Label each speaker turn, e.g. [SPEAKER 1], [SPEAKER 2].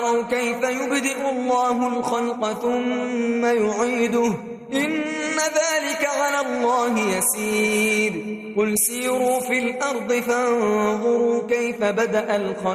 [SPEAKER 1] كيف يبدئ الله الخلق ثم يعيده إن ذلك على الله يسير قل سيروا في الأرض فانظروا كيف بدأ الخلق